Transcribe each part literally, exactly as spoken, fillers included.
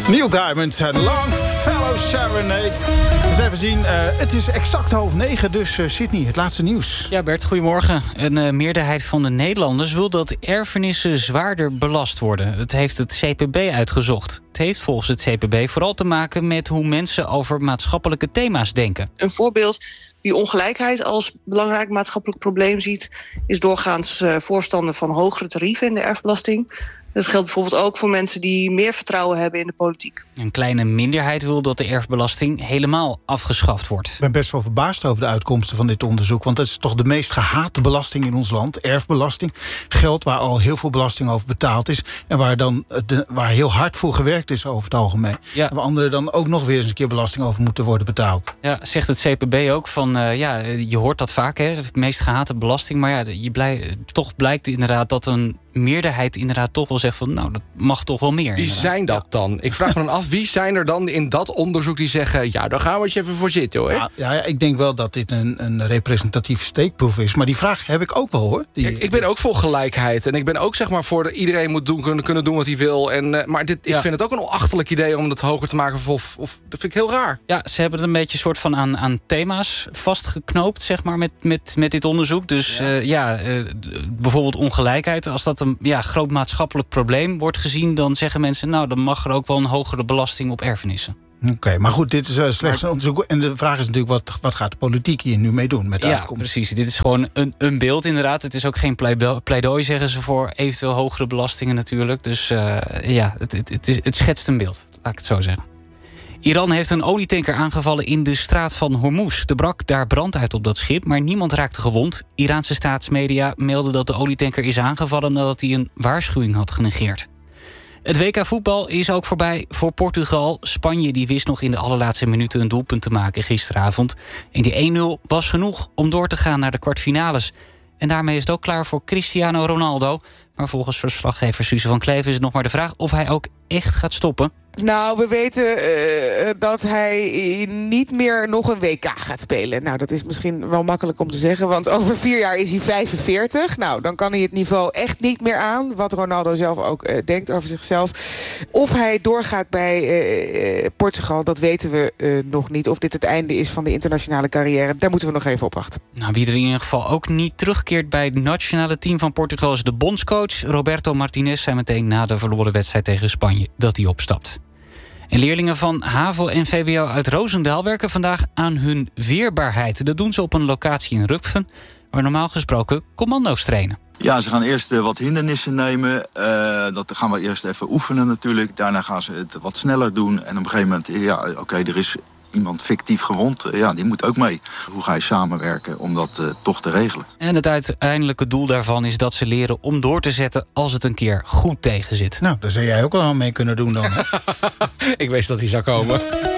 Neil Diamond en Longfellow Serenade. Eens even zien, uh, het is exact half negen, dus uh, Sydney, het laatste nieuws. Ja, Bert, goedemorgen. Een uh, meerderheid van de Nederlanders wil dat erfenissen zwaarder belast worden. Het heeft het C P B uitgezocht. Het heeft volgens het C P B vooral te maken met hoe mensen over maatschappelijke thema's denken. Een voorbeeld die ongelijkheid als belangrijk maatschappelijk probleem ziet, is doorgaans uh, voorstander van hogere tarieven in de erfbelasting. Dat geldt bijvoorbeeld ook voor mensen die meer vertrouwen hebben in de politiek. Een kleine minderheid wil dat de erfbelasting helemaal afgeschaft wordt. Ik ben best wel verbaasd over de uitkomsten van dit onderzoek. Want dat is toch de meest gehate belasting in ons land. Erfbelasting. Geld waar al heel veel belasting over betaald is. En waar, dan de, waar heel hard voor gewerkt is over het algemeen. Ja. En waar anderen dan ook nog weer eens een keer belasting over moeten worden betaald. Ja, zegt het C P B ook van, uh, ja, je hoort dat vaak, hè, de meest gehate belasting. Maar ja, je blij, toch blijkt inderdaad dat een meerderheid inderdaad toch wel zegt van, nou, dat mag toch wel meer. Wie inderdaad. zijn dat dan? Ik vraag me dan af, wie zijn er dan in dat onderzoek die zeggen, ja, daar gaan we eens even voor zitten, hoor. Ja, ja, ik denk wel dat dit een, een representatieve steekproef is. Maar die vraag heb ik ook wel, hoor. Die... Ik, ik ben ook voor gelijkheid. En ik ben ook, zeg maar, voor dat iedereen moet doen, kunnen, kunnen doen wat hij wil. En, uh, maar dit, ik ja. vind het ook een onachtelijk idee om dat hoger te maken. Of, of, dat vind ik heel raar. Ja, ze hebben het een beetje soort van aan, aan thema's vastgeknoopt, zeg maar, met, met, met dit onderzoek. Dus ja, uh, ja uh, bijvoorbeeld ongelijkheid. Als dat een ja, groot maatschappelijk probleem wordt gezien, dan zeggen mensen, nou, dan mag er ook wel een hogere belasting op erfenissen. Oké, okay, maar goed, dit is uh, slechts een onderzoek. En de vraag is natuurlijk, wat, wat gaat de politiek hier nu mee doen met de ja, uitkomst? Precies. Dit is gewoon een, een beeld inderdaad. Het is ook geen pleidooi, pleidooi, zeggen ze, voor eventueel hogere belastingen natuurlijk. Dus uh, ja, het, het, het, is, het schetst een beeld, laat ik het zo zeggen. Iran heeft een olietanker aangevallen in de straat van Hormuz. Er brak daar brand uit op dat schip, maar niemand raakte gewond. Iraanse staatsmedia melden dat de olietanker is aangevallen nadat hij een waarschuwing had genegeerd. Het W K voetbal is ook voorbij voor Portugal. Spanje die wist nog in de allerlaatste minuten een doelpunt te maken gisteravond. En die één nul was genoeg om door te gaan naar de kwartfinales. En daarmee is het ook klaar voor Cristiano Ronaldo. Maar volgens verslaggever Suze van Kleef is het nog maar de vraag of hij ook echt gaat stoppen. Nou, we weten uh, dat hij niet meer nog een W K gaat spelen. Nou, dat is misschien wel makkelijk om te zeggen, want over vier jaar is hij vijfenveertig. Nou, dan kan hij het niveau echt niet meer aan, wat Ronaldo zelf ook uh, denkt over zichzelf. Of hij doorgaat bij uh, uh, Portugal, dat weten we uh, nog niet. Of dit het einde is van de internationale carrière, daar moeten we nog even op wachten. Nou, wie er in ieder geval ook niet terugkeert bij het nationale team van Portugal is de bondscoach. Roberto Martinez zei meteen na de verloren wedstrijd tegen Spanje dat hij opstapt. En leerlingen van HAVO en V W O uit Roosendaal werken vandaag aan hun weerbaarheid. Dat doen ze op een locatie in Rupfen, waar normaal gesproken commando's trainen. Ja, ze gaan eerst uh, wat hindernissen nemen. Uh, dat gaan we eerst even oefenen natuurlijk. Daarna gaan ze het wat sneller doen. En op een gegeven moment, ja, oké, okay, er is iemand fictief gewond. Uh, ja, die moet ook mee. Hoe ga je samenwerken om dat uh, toch te regelen? En het uiteindelijke doel daarvan is dat ze leren om door te zetten als het een keer goed tegen zit. Nou, daar zou jij ook wel mee kunnen doen dan. Ik wist dat hij zou komen.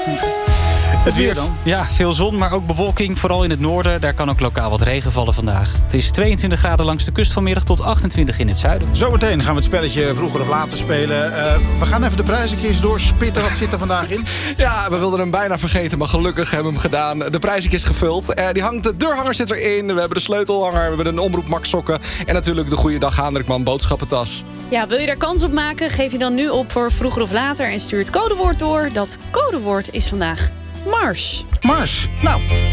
Het weer dan? Ja, veel zon, maar ook bewolking. Vooral in het noorden. Daar kan ook lokaal wat regen vallen vandaag. Het is tweeëntwintig graden langs de kust vanmiddag tot achtentwintig in het zuiden. Zometeen gaan we het spelletje vroeger of later spelen. Uh, we gaan even de prijzenkist doorspitten. Wat zit er vandaag in? Ja, we wilden hem bijna vergeten, maar gelukkig hebben we hem gedaan. De prijzenkist is gevuld. Uh, die hangt, de deurhanger zit erin. We hebben de sleutelhanger. We hebben een omroep Max sokken. En natuurlijk de Goeiedag Gaandrikman boodschappentas. Ja, wil je daar kans op maken? Geef je dan nu op voor vroeger of later en stuur het codewoord door. Dat codewoord is vandaag Mars. Mars. Nou,